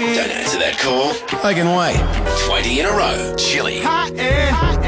Don't answer that call. I can wait. 20 in a row. Chili. Hot air.